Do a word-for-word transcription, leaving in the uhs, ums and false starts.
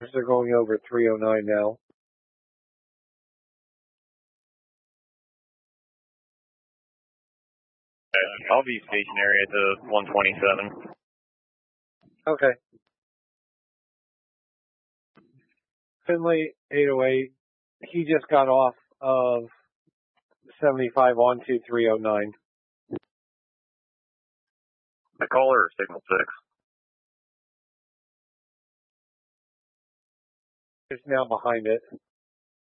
because they're going over three oh nine now. I'll be stationary at the one twenty-seven. Okay. Finley eight oh eight, he just got off of seventy-five on to three oh nine. I call her signal six. It's now behind it.